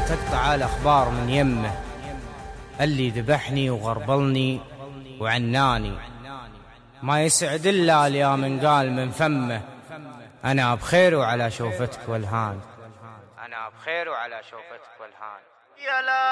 تقطع الأخبار من يمه، اللي ذبحني وغربلني وعناني، ما يسعد إلا اليا من قال من فمه، أنا بخير وعلى شوفتك والهان، أنا بخير وعلى شوفتك والهان.